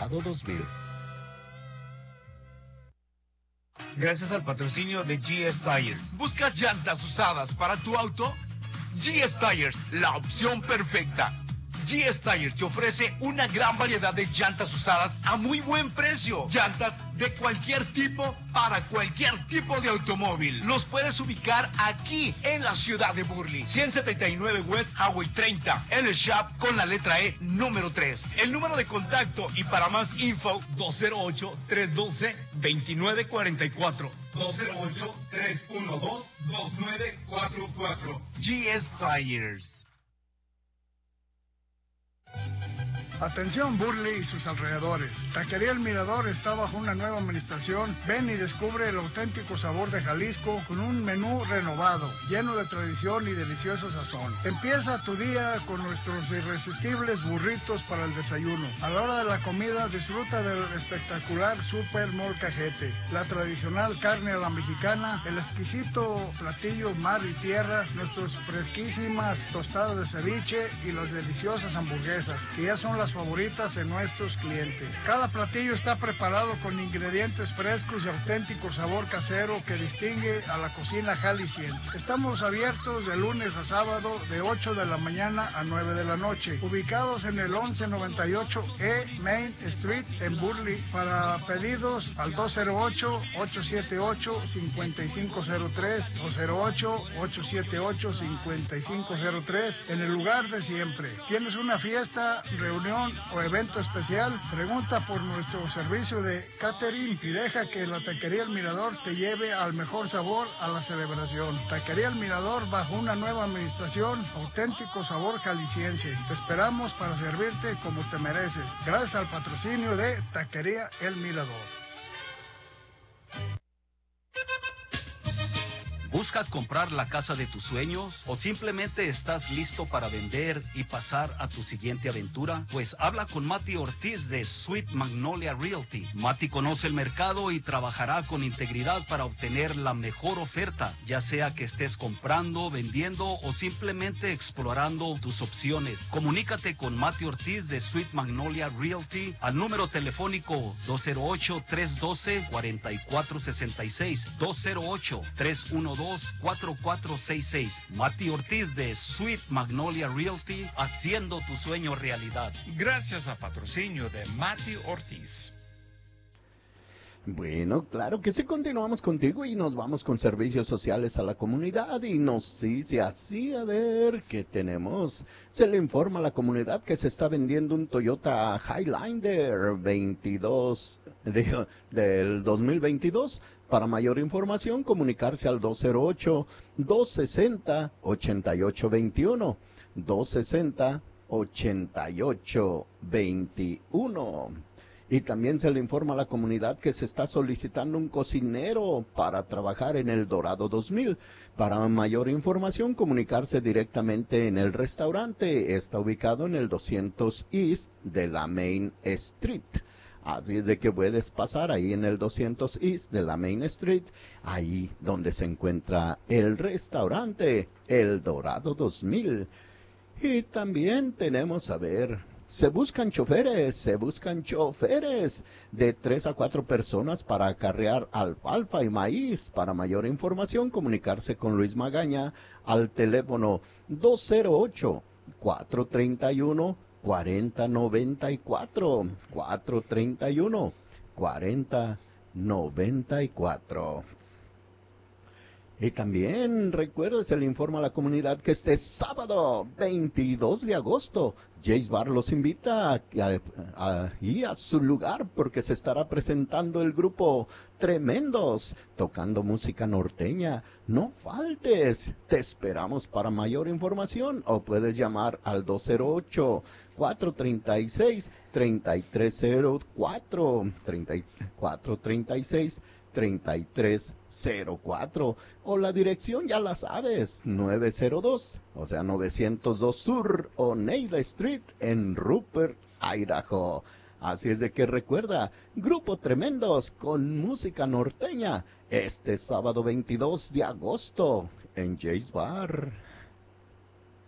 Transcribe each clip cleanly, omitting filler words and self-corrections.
Dorado 2000. Gracias al patrocinio de GS Tires. ¿Buscas llantas usadas para tu auto? GS Tires, la opción perfecta. GS Tires te ofrece una gran variedad de llantas usadas a muy buen precio. Llantas de cualquier tipo para cualquier tipo de automóvil. Los puedes ubicar aquí en la ciudad de Burley. 179 West Highway 30. En el shop con la letra E número 3. El número de contacto y para más info 208-312-2944. 208-312-2944. GS Tires. Atención Burley y sus alrededores. Taquería El Mirador está bajo una nueva administración. Ven y descubre el auténtico sabor de Jalisco con un menú renovado, lleno de tradición y delicioso sazón. Empieza tu día con nuestros irresistibles burritos para el desayuno. A la hora de la comida disfruta del espectacular Super Molcajete, la tradicional carne a la mexicana, el exquisito platillo mar y tierra, nuestras fresquísimas tostadas de ceviche y las deliciosas hamburguesas, que ya son las favoritas de nuestros clientes. Cada platillo está preparado con ingredientes frescos y auténtico sabor casero que distingue a la cocina jalisciense. Estamos abiertos de lunes a sábado de 8 de la mañana a 9 de la noche, ubicados en el 1198 E Main Street en Burley. Para pedidos al 208-878-5503 o 08-878-5503 en el lugar de siempre. ¿Tienes una fiesta, reunión o evento especial? Pregunta por nuestro servicio de catering y deja que la Taquería El Mirador te lleve al mejor sabor a la celebración. Taquería El Mirador bajo una nueva administración, auténtico sabor jalisciense. Te esperamos para servirte como te mereces. Gracias al patrocinio de Taquería El Mirador. ¿Buscas comprar la casa de tus sueños o simplemente estás listo para vender y pasar a tu siguiente aventura? Pues habla con Mati Ortiz de Sweet Magnolia Realty. Mati conoce el mercado y trabajará con integridad para obtener la mejor oferta, ya sea que estés comprando, vendiendo o simplemente explorando tus opciones. Comunícate con Mati Ortiz de Sweet Magnolia Realty al número telefónico 208-312-4466, 208-312-4466. Mati Ortiz de Sweet Magnolia Realty, haciendo tu sueño realidad. Gracias a patrocinio de Mati Ortiz. Bueno, claro que sí, continuamos contigo y nos vamos con servicios sociales a la comunidad y nos dice así, a ver, ¿qué tenemos? Se le informa a la comunidad que se está vendiendo un Toyota Highlander del 2022. Para mayor información, comunicarse al 208-260-8821, 260-8821. Y también se le informa a la comunidad que se está solicitando un cocinero para trabajar en el Dorado 2000. Para mayor información, comunicarse directamente en el restaurante. Está ubicado en el 200 East de la Main Street. Así es de que puedes pasar ahí en el 200 East de la Main Street, ahí donde se encuentra el restaurante El Dorado 2000. Y también tenemos, a ver, se buscan choferes de 3 a 4 personas para acarrear alfalfa y maíz. Para mayor información, comunicarse con Luis Magaña al teléfono 208-431 4094, 431 4094. Y también recuerda, se le informa a la comunidad que este sábado 22 de agosto Jace Bar los invita a su lugar porque se estará presentando el grupo Tremendos tocando música norteña. No faltes, te esperamos. Para mayor información o puedes llamar al 208-436-3304, 3304 o la dirección ya la sabes, 902 Sur Oneida Street en Rupert, Idaho. Así es de que recuerda, Grupo Tremendos con música norteña este sábado 22 de agosto en Jace Bar.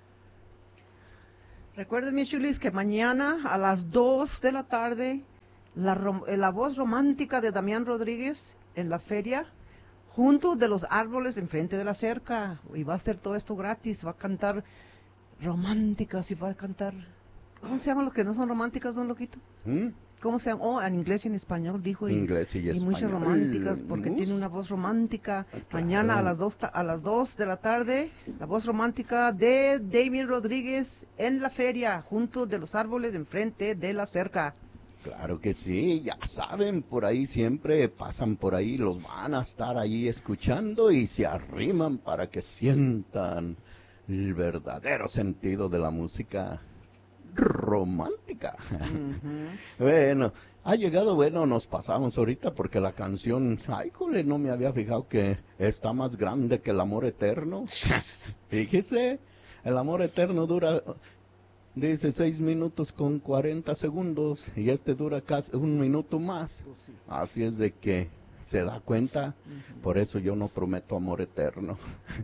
Recuerden, mis chulis, que mañana a las 2 de la tarde la voz romántica de Damián Rodríguez en la feria, junto de los árboles enfrente de la cerca. Y va a hacer todo esto gratis. Va a cantar románticas y va a cantar... ¿Cómo se llaman los que no son románticas, don Loquito? ¿Cómo se llama? Oh, en inglés y en español, dijo. Inglés y español. Muchas románticas, porque tiene una voz romántica. Claro. Mañana a las 2 de la tarde, la voz romántica de Damián Rodríguez en la feria, junto de los árboles enfrente de la cerca. Claro que sí, ya saben, por ahí siempre pasan por ahí, los van a estar ahí escuchando y se arriman para que sientan el verdadero sentido de la música romántica. Bueno, ha llegado, nos pasamos ahorita porque la canción, ay, jole, no me había fijado que está más grande que el amor eterno. Fíjese, el amor eterno dura, dice 6 minutos con 40 segundos y este dura casi 1 minuto más. Así es de que se da cuenta, por eso yo no prometo amor eterno.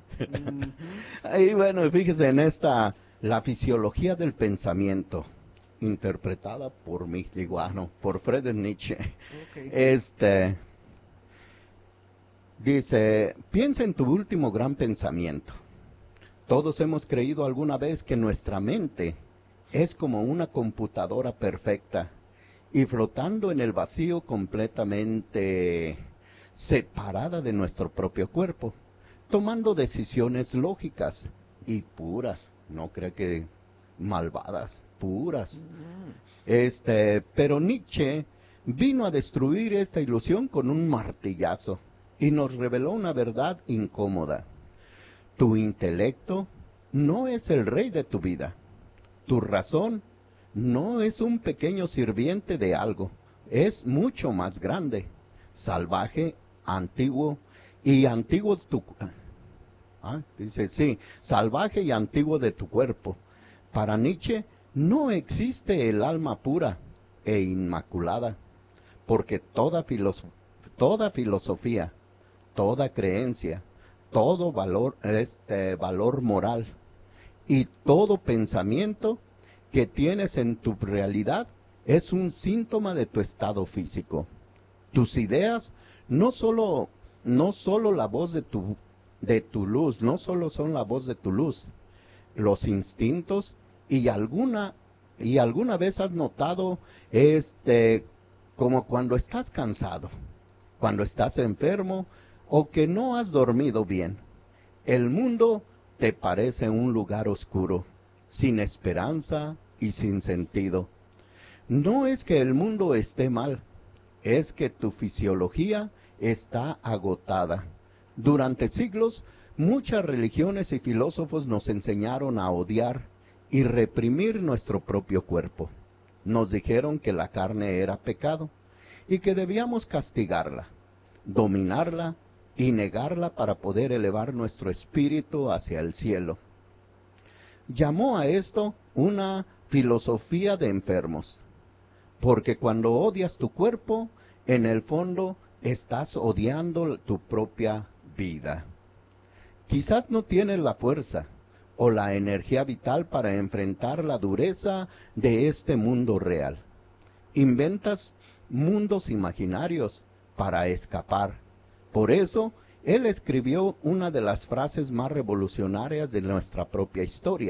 Y bueno, fíjese en esta... La fisiología del pensamiento, interpretada por mí, por Friedrich Nietzsche. Okay. Dice, piensa en tu último gran pensamiento. Todos hemos creído alguna vez que nuestra mente es como una computadora perfecta y flotando en el vacío completamente separada de nuestro propio cuerpo, tomando decisiones lógicas y puras. No creo que malvadas, puras. Pero Nietzsche vino a destruir esta ilusión con un martillazo y nos reveló una verdad incómoda. Tu intelecto no es el rey de tu vida. Tu razón no es un pequeño sirviente de algo. Es mucho más grande, salvaje, antiguo y antiguo dice, sí, salvaje y antiguo de tu cuerpo. Para Nietzsche no existe el alma pura e inmaculada, porque toda filosofía, toda creencia, todo valor moral y todo pensamiento que tienes en tu realidad es un síntoma de tu estado físico. Tus ideas no solo la voz de tu luz, no solo son la voz de tu luz, los instintos y alguna vez has notado como cuando estás cansado, cuando estás enfermo o que no has dormido bien. El mundo te parece un lugar oscuro, sin esperanza y sin sentido. No es que el mundo esté mal, es que tu fisiología está agotada. Durante siglos, muchas religiones y filósofos nos enseñaron a odiar y reprimir nuestro propio cuerpo. Nos dijeron que la carne era pecado y que debíamos castigarla, dominarla y negarla para poder elevar nuestro espíritu hacia el cielo. Llamó a esto una filosofía de enfermos, porque cuando odias tu cuerpo, en el fondo estás odiando tu propia vida. Quizás no tienes la fuerza o la energía vital para enfrentar la dureza de este mundo real. Inventas mundos imaginarios para escapar. Por eso, él escribió una de las frases más revolucionarias de nuestra propia historia.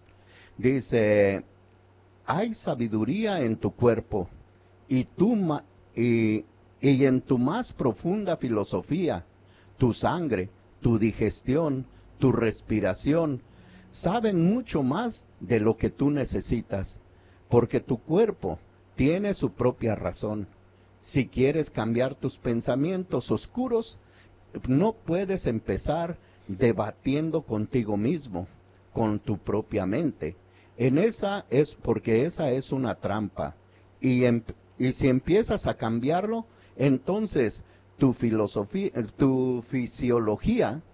Dice, hay sabiduría en tu cuerpo y en tu más profunda filosofía. Tu sangre, tu digestión, tu respiración, saben mucho más de lo que tú necesitas, porque tu cuerpo tiene su propia razón. Si quieres cambiar tus pensamientos oscuros, no puedes empezar debatiendo contigo mismo, con tu propia mente. Porque esa es una trampa. Y si empiezas a cambiarlo, entonces tu fisiología,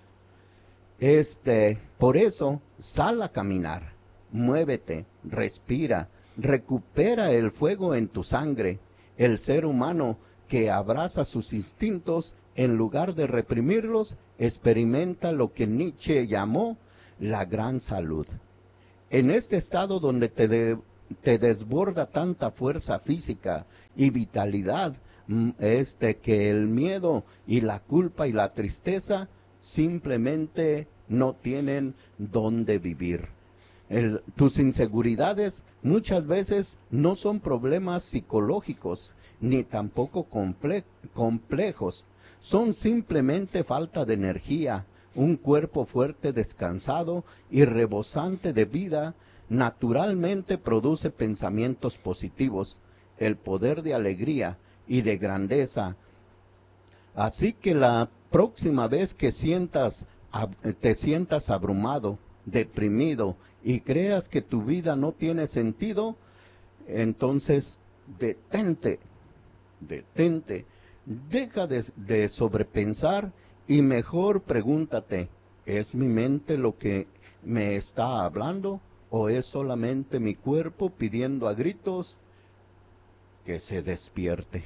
por eso, sal a caminar, muévete, respira, recupera el fuego en tu sangre. El ser humano que abraza sus instintos en lugar de reprimirlos, experimenta lo que Nietzsche llamó la gran salud. En este estado donde te desborda tanta fuerza física y vitalidad, que el miedo y la culpa y la tristeza simplemente no tienen dónde vivir. Tus inseguridades muchas veces no son problemas psicológicos, ni tampoco complejos. Son simplemente falta de energía. Un cuerpo fuerte, descansado y rebosante de vida naturalmente produce pensamientos positivos, el poder de alegría y de grandeza. Así que la próxima vez que te sientas abrumado, deprimido y creas que tu vida no tiene sentido, entonces detente, deja de sobrepensar y mejor pregúntate, ¿es mi mente lo que me está hablando o es solamente mi cuerpo pidiendo a gritos que se despierte?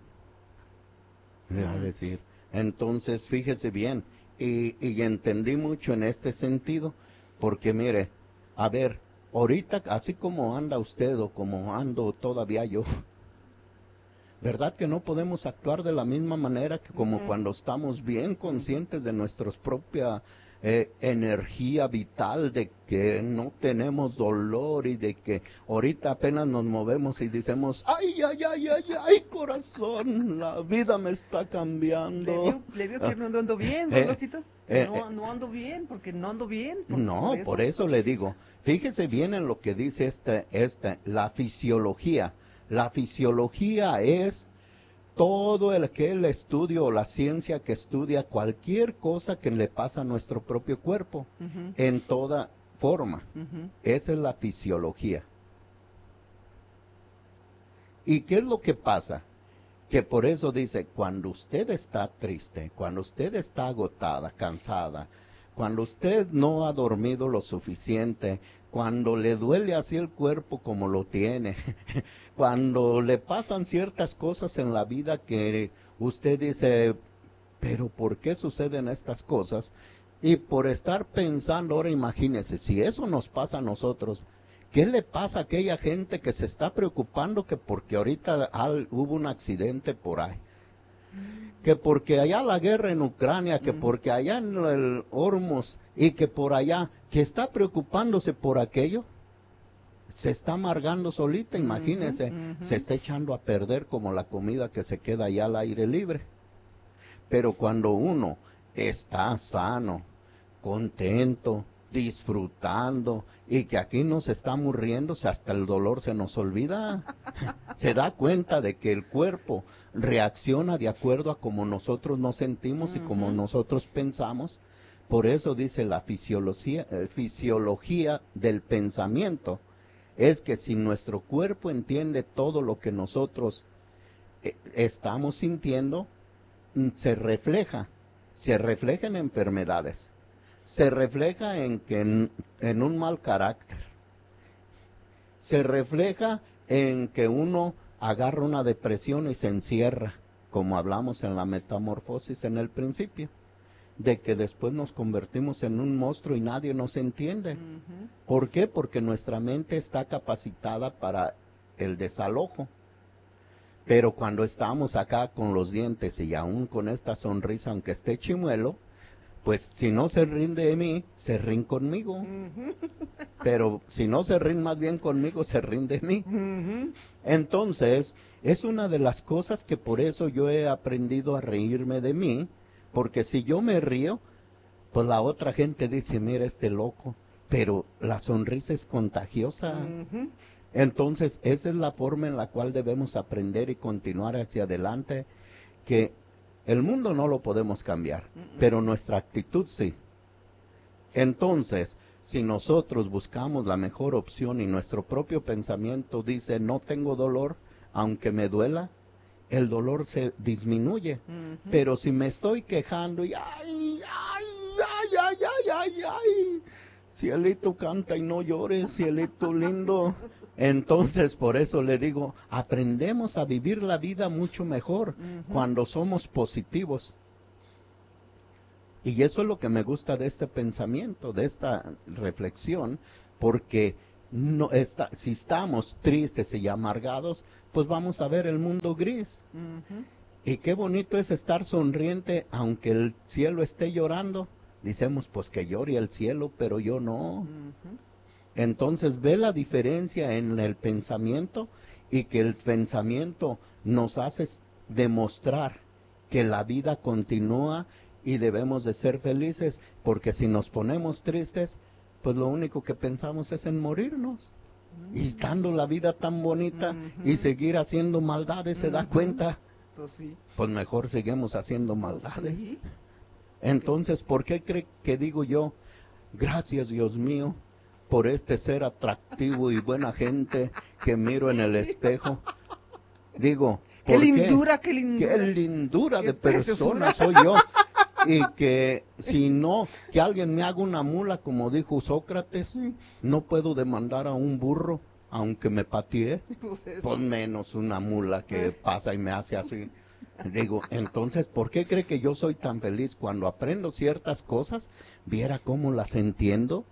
Es decir, entonces fíjese bien, y entendí mucho en este sentido, porque mire, a ver, ahorita así como anda usted o como ando todavía yo, ¿verdad que no podemos actuar de la misma manera que como cuando estamos bien conscientes de nuestra propia energía vital, de que no tenemos dolor y de que ahorita apenas nos movemos y decimos, ay, ay, ay, ay, ay, corazón, la vida me está cambiando? Le digo que no ando bien, ¿no, loquito? No ando bien, porque no ando bien. No, por eso le digo, fíjese bien en lo que dice la fisiología. La fisiología es todo aquel estudio o la ciencia que estudia cualquier cosa que le pasa a nuestro propio cuerpo, en toda forma. Esa es la fisiología. ¿Y qué es lo que pasa? Que por eso dice, cuando usted está triste, cuando usted está agotada, cansada, cuando usted no ha dormido lo suficiente, cuando le duele así el cuerpo como lo tiene, cuando le pasan ciertas cosas en la vida que usted dice, pero ¿por qué suceden estas cosas? Y por estar pensando, ahora imagínese, si eso nos pasa a nosotros, ¿qué le pasa a aquella gente que se está preocupando que porque ahorita hubo un accidente por ahí? Que porque allá la guerra en Ucrania, que porque allá en el Hormuz y que por allá, que está preocupándose por aquello, se está amargando solita, imagínese, se está echando a perder como la comida que se queda allá al aire libre. Pero cuando uno está sano, contento, disfrutando y que aquí nos estamos riendo, hasta el dolor se nos olvida, se da cuenta de que el cuerpo reacciona de acuerdo a como nosotros nos sentimos y como nosotros pensamos. Por eso dice la fisiología del pensamiento, es que si nuestro cuerpo entiende todo lo que nosotros estamos sintiendo, se refleja en enfermedades. Se refleja en un mal carácter. Se refleja en que uno agarra una depresión y se encierra, como hablamos en la metamorfosis en el principio, de que después nos convertimos en un monstruo y nadie nos entiende. ¿Por qué? Porque nuestra mente está capacitada para el desalojo. Pero cuando estamos acá con los dientes y aún con esta sonrisa, aunque esté chimuelo, pues si no se ríen de mí, se ríen conmigo. Pero si no se ríen más bien conmigo, se ríen de mí. Entonces, es una de las cosas que por eso yo he aprendido a reírme de mí, porque si yo me río, pues la otra gente dice, mira este loco, pero la sonrisa es contagiosa. Entonces, esa es la forma en la cual debemos aprender y continuar hacia adelante, que el mundo no lo podemos cambiar, pero nuestra actitud sí. Entonces, si nosotros buscamos la mejor opción y nuestro propio pensamiento dice, no tengo dolor, aunque me duela, el dolor se disminuye. Pero si me estoy quejando y ay, cielito canta y no llores, cielito lindo. Entonces, por eso le digo, aprendemos a vivir la vida mucho mejor cuando somos positivos. Y eso es lo que me gusta de este pensamiento, de esta reflexión, porque no está, si estamos tristes y amargados, pues vamos a ver el mundo gris. Ujú. Y qué bonito es estar sonriente aunque el cielo esté llorando. Decimos, pues que llore el cielo, pero yo no. Ujú. Entonces ve la diferencia en el pensamiento y que el pensamiento nos hace demostrar que la vida continúa y debemos de ser felices, porque si nos ponemos tristes, pues lo único que pensamos es en morirnos. Y estando la vida tan bonita y seguir haciendo maldades, ¿se da cuenta? Pues sí. Pues mejor seguimos haciendo Pues maldades. sí. Entonces, ¿por qué cree que digo yo, gracias Dios mío, por este ser atractivo y buena gente que miro en el espejo? Digo, Qué ¿por qué? lindura, qué lindura. Qué lindura Qué de preciosura. persona soy yo. Y que si no, que alguien me haga una mula, como dijo Sócrates, no puedo demandar a un burro, aunque me patee, Pues eso. pues menos una mula que pasa y me hace así. Digo, entonces, ¿por qué cree que yo soy tan feliz cuando aprendo ciertas cosas? Viera cómo las entiendo.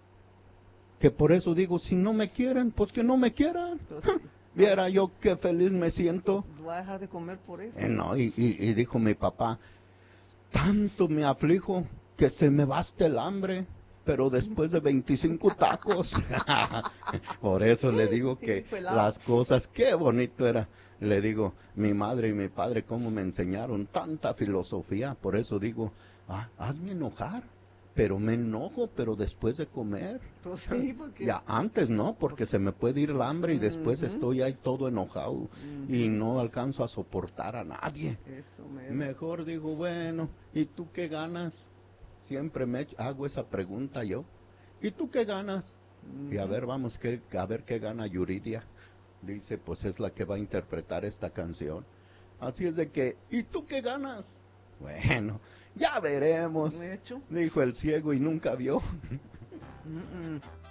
Que por eso digo, si no me quieren, pues que no me quieran. Pues sí. Viera yo qué feliz me siento. Voy a dejar de comer por eso. No, y dijo mi papá, tanto me aflijo que se me basta el hambre, pero después de 25 tacos. Por eso le digo que Pelado. las cosas, qué bonito era. Le digo, mi madre y mi padre, cómo me enseñaron tanta filosofía. Por eso digo, hazme enojar, pero me enojo, pero después de comer. Pues sí, porque... Ya antes no, porque se me puede ir el hambre y después estoy ahí todo enojado y no alcanzo a soportar a nadie. Eso mero. Mejor digo, bueno, ¿y tú qué ganas? Siempre hago esa pregunta yo. ¿Y tú qué ganas? Y a ver, vamos, a ver qué gana Yuridia. Dice, pues es la que va a interpretar esta canción. Así es de que, ¿y tú qué ganas? Bueno, ya veremos. De hecho. Dijo el ciego y nunca vio. Mm, mm.